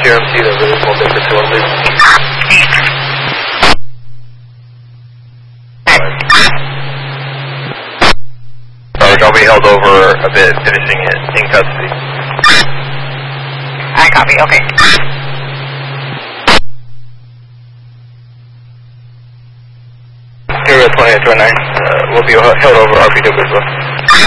QRMC, the release will take the 2 please. Sarge, I'll be held over a bit, finishing it in custody. I copy, okay. Here at 2829, we'll be held over RPW as well.